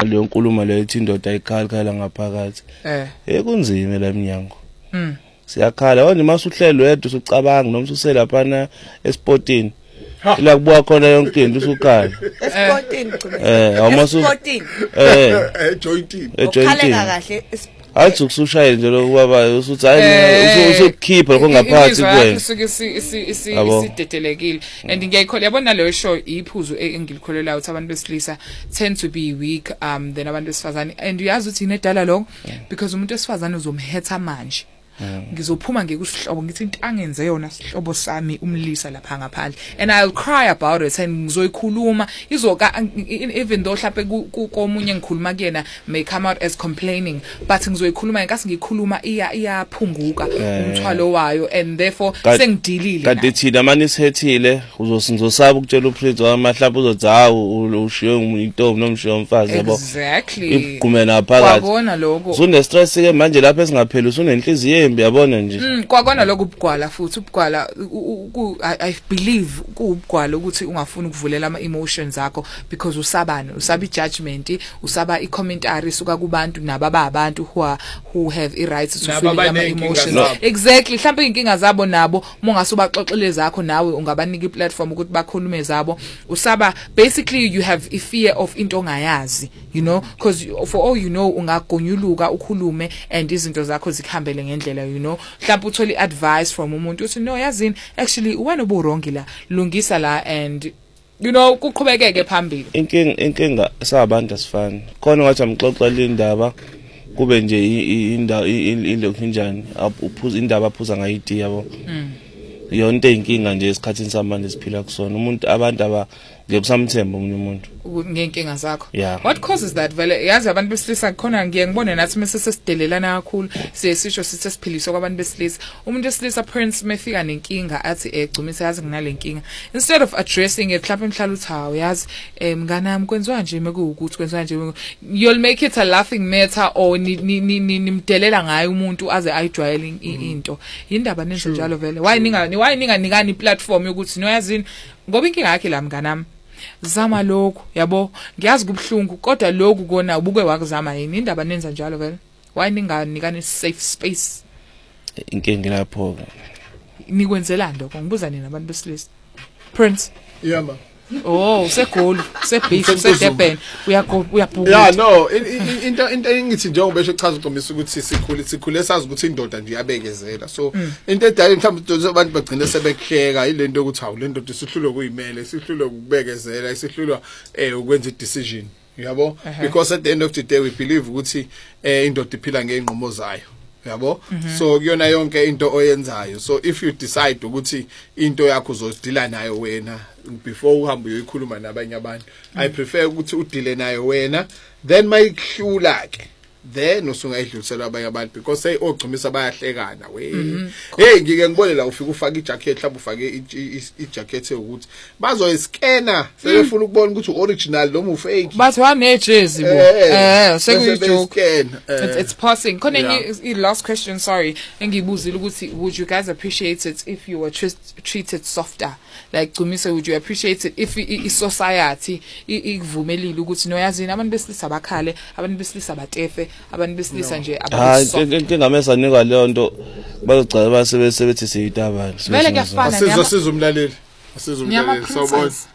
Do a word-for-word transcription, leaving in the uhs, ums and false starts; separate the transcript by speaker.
Speaker 1: leyo nkulumo leyo ithi indoda ayikhala ngaphakathi
Speaker 2: eh
Speaker 1: eh kunzima la minyango
Speaker 2: mm
Speaker 1: siyakhala wona masuhlelo wedwa usucabanga noma uselaphana esportini la kubuka khona yonke into usukhala
Speaker 3: esportini
Speaker 1: eh awumasu
Speaker 3: esportini
Speaker 1: eh
Speaker 4: ejointing
Speaker 3: ukhalela kahle
Speaker 1: athi ukusushaya nje lokubaba usuthi hayi usukhipha ngaphansi kwena
Speaker 2: usuke isidedelekile and ngiyayikhola yabona leyo show iphuzu engilikholelayo ukuthi abantu besilisa tend to be weak um then abantu besifazane and uyazi ukuthi inedala lokho because umuntu wesifazane uzomhetha manje ngizophuma ngekusihlobo ngithi into angenze yona sihlobo sami umlisa lapha ngaphandle and I'll cry about it and ngizoyikhuluma izoka even though mhlawumbe komunye ngikhuluma kuyena may come out as complaining but ngizoyikhuluma ngikasi ngikhuluma iya iyaphunguka umthwalo wayo and therefore sengidilile
Speaker 1: kanti thina manje sihethile uzosingizosaba ukutshela uprince wami mhlawumbe uzothi hawu ushiye umuntu nomshiyo umfazi yabo
Speaker 2: exactly
Speaker 1: igumena phakathi
Speaker 2: wabona lokho
Speaker 1: usune stress ke manje lapha esingapheli usunenhliziyo yabona nje
Speaker 2: mm kwakona lokho ubugwala futhi ubugwala I believe kubugwala ukuthi ungafuni ukuvulela ama emotions akho because usabana usaba ijudgment usaba icommentary suka kubantu nababa abantu who are, who have i rights to feel ama emotions
Speaker 1: no.
Speaker 2: exactly mhlawumbe inkinga zabo nabo mongasubaxoxele zakho nawe ungabanika iplatform ukuthi bakhulume zabo usaba basically you have a fear of into ongayazi you know because for all you know ungagonyuluka ukhulume and izinto zakho zikhambele ngendlela you know mhlawumbe utholi advice from umuntu uthi no yazini actually wena oburongi la lungisa la and you know kuqhubekeke phambili
Speaker 1: inkinga inkinga sabantu asifani khona ngathi amxoxela indaba kube nje indawo ilokhu njani uphuza indaba aphuza ngayiti yabo yonke inkinga nje esikhathini samanje siphila kusona umuntu abantu aba ngebusamthemba umunye umuntu
Speaker 2: ngenkinga zakho
Speaker 1: yeah.
Speaker 2: What causes that vele yazi abantu besilisa khona ngiye ngibone nathi mase sesidelelana kakhulu siyesisho sithi siphiliswa kwabantu besilisa umuntu wesilisa prince mefika nenkinga athi egcumisa yazi nginale nkinga instead of addressing it mhlawumbe mhlala uthi hawo yazi mnganami kwenziwa nje mekuwukuthi kwenziwa nje you'll make it a laughing matter or nimdelela ngayo umuntu aze ayijwayele into indaba nenze njalo vele why ningani why ninganikani platform yokuthi noyazini ngoba inkinga yakhe la mnganami zama lokho yabo ngiyazi kubhlungu kodwa lokho kona ubuke wakuzama yini indaba nenza njalo vele why ninganikani safe space
Speaker 1: inkinga lapho
Speaker 2: nikwenzela ndoko ngibuza nina abantu besilisa prince
Speaker 4: yeah ma
Speaker 2: oh segoli sebeach sedeben uyagho uyabhuka
Speaker 4: yeah no into into engithi njengoba besho chaza uqomisa ukuthi sikhule sikhule sazi ukuthi indoda nje yabekezela so into edala mhlawumbe abantu bagcina sebekheka ilento ukuthi hawu le ndoda isihlulwe kuyimele isihlulwe ukubekezela isihlulwa eh ukwenza decision yabo because at the end of the day we believe ukuthi eh indoda iphila ngeenqomo zayo yabo so kuyona yonke into oyenzayo so if you decide ukuthi into yakho uzodila nayo wena before uhambe uyoyikhuluma nabanye abantu I prefer ukuthi udile nayo wena then mayihlula ke then usungayidlulisela abanye abantu because say ogcumisa bayahlekana we hey ngike ngibone la ufika ufaka ijacket mhlawumbe ufake ijacket ukuthi bazoyiskena sebefuna ukubona ukuthi original noma ufake
Speaker 2: but wane jersey bo eh sekuyijoke
Speaker 4: it's
Speaker 2: it's passing khona i last question sorry engibuzile ukuthi would you guys appreciate it if you were treated softer like Gcumisa would you appreciate it if i society ikuvumelile ukuthi noyazini abantu besilisa bakhale abantu besilisa batefe abantu besilisa nje
Speaker 1: abasoft hayi inkinga mesanikwa leyo nto bazogcala basebesebethi siyitabani
Speaker 2: vele kuyafana
Speaker 4: sizosiza umlaleli sizumlaleli sawubona